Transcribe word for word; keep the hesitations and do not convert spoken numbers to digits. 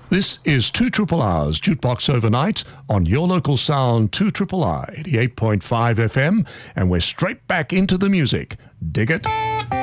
This is two Triple R's Jukebox Overnight on your local sound, two Triple R, eighty-eight point five F M, and we're straight back into the music. Dig it?